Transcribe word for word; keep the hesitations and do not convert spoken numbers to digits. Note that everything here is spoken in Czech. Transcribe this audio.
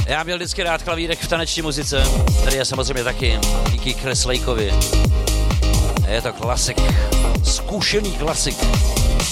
Já měl vždycky rád klavírek v taneční muzice, který je samozřejmě taky díky Kreslejkovi. Je to klasik, zkušený klasik.